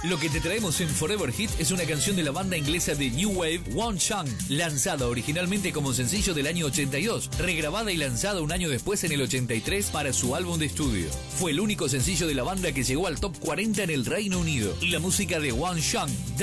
Lo que te traemos en Forever Hit es una canción de la banda inglesa de New Wave, One Shang, lanzada originalmente como sencillo del año 82, regrabada y lanzada un año después en el 83 para su álbum de estudio. Fue el único sencillo de la banda que llegó al top 40 en el Reino Unido. La música de One Shang,